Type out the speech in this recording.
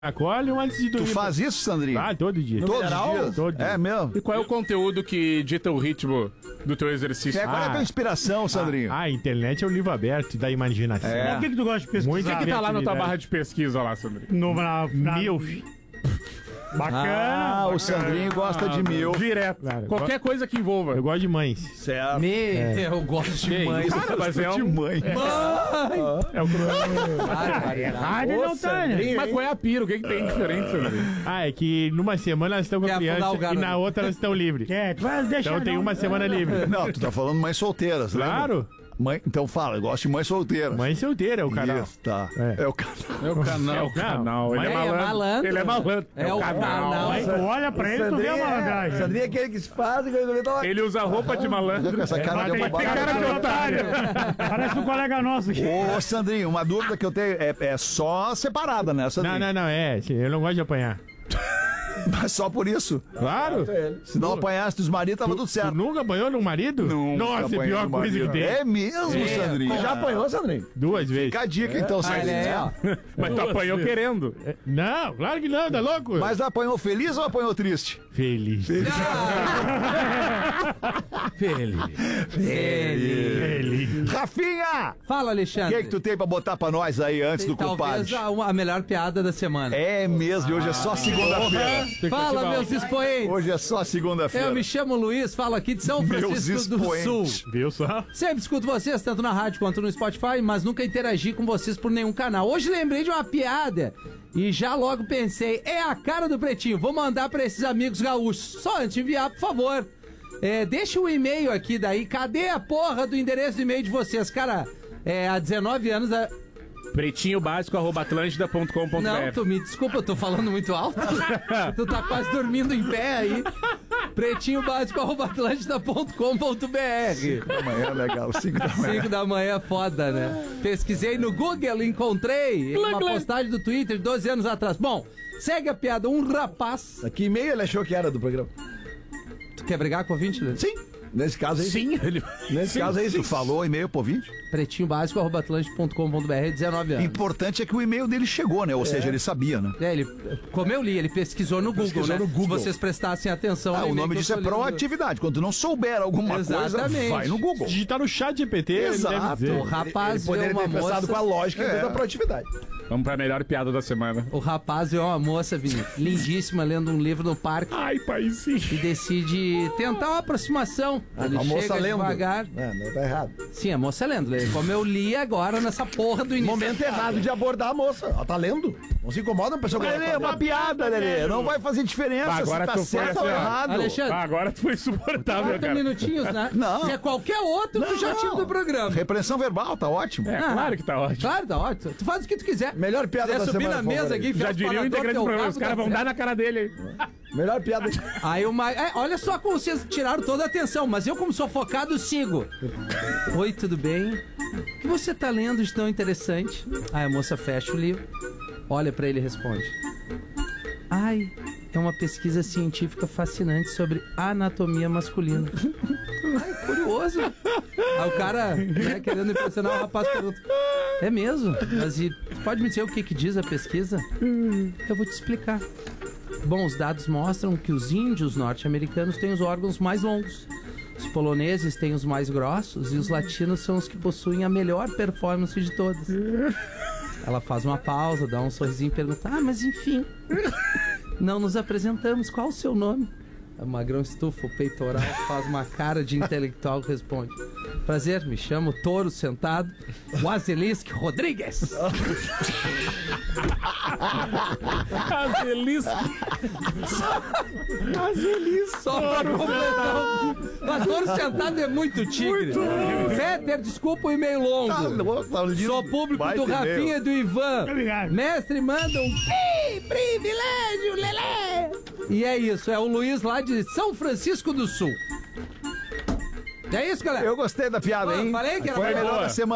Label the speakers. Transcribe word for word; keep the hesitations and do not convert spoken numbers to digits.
Speaker 1: Acolhe antes de dormir.
Speaker 2: Tu faz isso, Sandrinho?
Speaker 1: Ah, todo dia.
Speaker 2: Todos os dias?
Speaker 1: Todo dia.
Speaker 2: É mesmo?
Speaker 3: E qual é o conteúdo que dita o ritmo do teu exercício?
Speaker 2: É, qual é a tua
Speaker 1: Ah.
Speaker 2: inspiração, Sandrinho?
Speaker 1: Ah, a internet é o livro aberto da imaginação.
Speaker 2: É.
Speaker 4: O que, que tu gosta de pesquisar?
Speaker 1: Muito
Speaker 3: O que, que tá lá na tua
Speaker 1: criatividade.
Speaker 3: barra de pesquisa lá, Sandrinho?
Speaker 4: No, na, na...
Speaker 1: Milf.
Speaker 4: Bacana.
Speaker 2: Ah, o Sandrinho gosta de mil.
Speaker 3: Direto.
Speaker 1: Claro,
Speaker 3: Qualquer coisa que envolva.
Speaker 1: Eu gosto de mães.
Speaker 2: Certo.
Speaker 5: Me, eu gosto de mãe.
Speaker 3: Cara, mas é
Speaker 2: de
Speaker 3: um...
Speaker 2: mãe.
Speaker 1: É o
Speaker 4: Rádio não tá, né?
Speaker 3: Mas qual é a pira? O que, que tem diferente, Sandrinho?
Speaker 1: Ah, é que numa semana elas estão com
Speaker 5: Quer
Speaker 1: a
Speaker 5: afundar
Speaker 1: criança
Speaker 5: o garoto.
Speaker 1: e na outra elas estão livres.
Speaker 4: É, tu vai deixar.
Speaker 1: Então tem
Speaker 4: não.
Speaker 1: uma semana livre.
Speaker 2: Não, tu tá falando mães solteiras,
Speaker 1: Claro.
Speaker 2: lembra? Mãe, então fala, eu gosto de mãe solteira.
Speaker 1: Mãe solteira é o canal.
Speaker 2: Isso, tá.
Speaker 1: É.
Speaker 2: É, o canal.
Speaker 3: É o canal.
Speaker 1: É o canal.
Speaker 3: Ele é
Speaker 1: Mãe
Speaker 5: é
Speaker 3: malandro.
Speaker 5: malandro.
Speaker 3: Ele é malandro.
Speaker 5: É o canal.
Speaker 4: Vai, tu olha pra ele, tu vê a malandragem.
Speaker 6: Sandrinho é aquele que se faz e quando tá lá.
Speaker 3: Ele usa roupa de malandro.
Speaker 2: Com essa cara de
Speaker 4: Mas tem
Speaker 2: abobado.
Speaker 4: cara de otário. Parece um colega nosso aqui.
Speaker 2: Ô, Sandrinho, uma dúvida que eu tenho é, é só separada, né, Sandrinho?
Speaker 1: Não, não, não, é. Eu não gosto de apanhar.
Speaker 2: Mas só por isso.
Speaker 1: Claro.
Speaker 2: Se não apanhasse dos maridos, tava tudo
Speaker 1: Tu
Speaker 2: certo.
Speaker 1: nunca apanhou no marido?
Speaker 2: Nunca
Speaker 1: Nossa, é a
Speaker 2: apanhei
Speaker 1: pior
Speaker 2: no
Speaker 1: coisa que
Speaker 2: marido.
Speaker 1: tem.
Speaker 2: É mesmo, Sandrinho?
Speaker 6: Já apanhou, Sandrinho?
Speaker 1: Duas vezes.
Speaker 2: Fica a dica, então, Sandrinho.
Speaker 5: Olha aí, ó.
Speaker 3: Mas tu apanhou querendo.
Speaker 1: Não, claro que não, tá louco?
Speaker 2: Mas apanhou feliz ou apanhou triste?
Speaker 1: Feliz. Feliz.
Speaker 2: Rafinha!
Speaker 5: Fala,
Speaker 2: O
Speaker 5: Alexandre.
Speaker 2: que, que tu tem pra botar pra nós aí antes do
Speaker 5: Talvez
Speaker 2: compadre?
Speaker 5: a, uma- a melhor piada da semana.
Speaker 2: É mesmo, e hoje é só segunda-feira.
Speaker 5: Fala, meus expoentes.
Speaker 2: Hoje é só segunda-feira.
Speaker 5: Eu me chamo Luiz, falo aqui de São
Speaker 2: Meus
Speaker 5: Francisco do
Speaker 2: expoentes.
Speaker 5: Sul.
Speaker 1: Viu só?
Speaker 5: Sempre escuto vocês, tanto na rádio quanto no Spotify, mas nunca interagi com vocês por nenhum canal. Hoje lembrei de uma piada e já logo pensei, é a cara do Pretinho, vou mandar pra esses amigos gaúchos. Só antes de enviar, por favor, é, deixa o e-mail aqui daí. Cadê a porra do endereço do e-mail de vocês? Cara, é, há dezenove anos... A...
Speaker 3: Pretinho básico, arroba atlântida ponto com ponto b r.
Speaker 5: Não, tu me desculpa, eu tô falando muito alto. Tu tá quase dormindo em pé aí. Pretinho básico, arroba atlântida ponto com ponto b r.
Speaker 2: Amanhã é legal, cinco da manhã.
Speaker 5: cinco da manhã é foda, né? Pesquisei no Google, encontrei uma postagem do Twitter de doze anos atrás. Bom, segue a piada. Um rapaz...
Speaker 6: Que e-mail ele achou que era do programa?
Speaker 5: Tu quer brigar com o ouvinte, Lê?
Speaker 6: Sim. Nesse caso aí.
Speaker 3: Sim, ele...
Speaker 6: Nesse caso aí, sim.
Speaker 2: Tu falou e-mail pro ouvinte?
Speaker 5: Pretinho básico, arroba atlântida ponto com ponto b r, dezenove anos.
Speaker 2: Importante é que o e-mail dele chegou, né? Ou seja, ele sabia, né?
Speaker 5: É, ele, como eu li, ele pesquisou no Google,
Speaker 6: Pesquisou
Speaker 5: né?
Speaker 6: no Google.
Speaker 5: Se vocês prestassem atenção...
Speaker 2: Ah,
Speaker 5: no
Speaker 2: o
Speaker 5: e-mail
Speaker 2: nome
Speaker 5: que
Speaker 2: disso
Speaker 5: eu
Speaker 2: é
Speaker 5: tô lendo.
Speaker 2: proatividade. Quando tu não souber alguma
Speaker 5: Exatamente.
Speaker 2: coisa, vai no Google.
Speaker 1: Digitar no chat G P T, ele
Speaker 2: Exato.
Speaker 1: deve dizer.
Speaker 5: O rapaz
Speaker 6: Ele poderia
Speaker 5: vê uma
Speaker 6: ter pensado
Speaker 5: moça...
Speaker 6: com a lógica
Speaker 2: É.
Speaker 6: da proatividade.
Speaker 3: Vamos pra melhor piada da semana.
Speaker 5: O rapaz vê uma moça, Vini, lindíssima, lendo um livro no parque
Speaker 3: Ai, pai, sim.
Speaker 5: e decide tentar uma aproximação. Ele
Speaker 6: a moça
Speaker 5: chega
Speaker 6: lendo.
Speaker 5: devagar.
Speaker 6: É, não tá errado.
Speaker 5: Sim, a moça é lendo. Como eu li agora nessa porra do início.
Speaker 6: Momento errado de abordar a moça. Ela tá lendo. Não se incomoda uma pessoa que
Speaker 2: Lelê, é
Speaker 6: ela
Speaker 2: uma
Speaker 6: tá
Speaker 2: piada, Lelê. Não vai fazer diferença
Speaker 3: Ah, agora
Speaker 2: se tá
Speaker 3: tu foi
Speaker 2: certo
Speaker 3: assim,
Speaker 2: ou
Speaker 3: ó.
Speaker 2: errado.
Speaker 5: Alexandre,
Speaker 3: Ah, agora tu foi insuportável,
Speaker 5: quatro
Speaker 3: cara.
Speaker 5: minutinhos, né?
Speaker 2: Não.
Speaker 5: Se é qualquer outro, tu já
Speaker 2: Não.
Speaker 5: tira do programa.
Speaker 2: Repreensão verbal, tá ótimo.
Speaker 3: É, claro que tá ótimo.
Speaker 5: Claro, tá ótimo. Tu faz o que tu quiser.
Speaker 6: Melhor piada
Speaker 5: Se
Speaker 6: da
Speaker 5: quiser subir
Speaker 6: semana,
Speaker 5: na
Speaker 6: por favor,
Speaker 5: mesa
Speaker 6: aí.
Speaker 5: aqui,
Speaker 3: Já
Speaker 5: enfiar os
Speaker 3: diria o
Speaker 5: parador
Speaker 3: integrante
Speaker 5: teu
Speaker 3: do programa.
Speaker 5: rabo,
Speaker 3: Os caras
Speaker 5: tá
Speaker 3: vão dar
Speaker 5: certo.
Speaker 3: na cara dele aí.
Speaker 6: Melhor piada.
Speaker 5: Aí uma. É, olha só como vocês tiraram toda a atenção, mas eu, como sou focado, sigo. Oi, tudo bem? O que você tá lendo de tão interessante? Aí a moça fecha o livro, olha pra ele e responde: Ai, é uma pesquisa científica fascinante sobre anatomia masculina. Ai, curioso. Aí o cara, né, querendo impressionar, o rapaz pergunta: É mesmo? Mas e pode me dizer o que, que diz a pesquisa? Eu vou te explicar. Bom, os dados mostram que os índios norte-americanos têm os órgãos mais longos, os poloneses têm os mais grossos e os latinos são os que possuem a melhor performance de todas. Ela faz uma pausa, dá um sorrisinho e pergunta: Ah, mas enfim, não nos apresentamos, qual o seu nome? O magrão estufa o peitoral, faz uma cara de intelectual e responde: Prazer, me chamo Touro Sentado Wazelisk Rodrigues.
Speaker 3: Azelis.
Speaker 5: Só pra completar. Mas Touro Sentado é muito tigre. Fetter, desculpa o e-mail longo. Sou público
Speaker 2: Vai
Speaker 5: do
Speaker 2: ter
Speaker 5: Rafinha
Speaker 2: e-mail.
Speaker 5: e do Ivan.
Speaker 4: Obrigado.
Speaker 5: Mestre, manda um "Ih, privilégio, Lelê". E é isso, é o Luiz lá de São Francisco do Sul. É isso, galera.
Speaker 2: Eu gostei da piada,
Speaker 5: Ah,
Speaker 2: hein?
Speaker 5: falei que era
Speaker 2: Foi a
Speaker 5: boa.
Speaker 2: melhor da semana.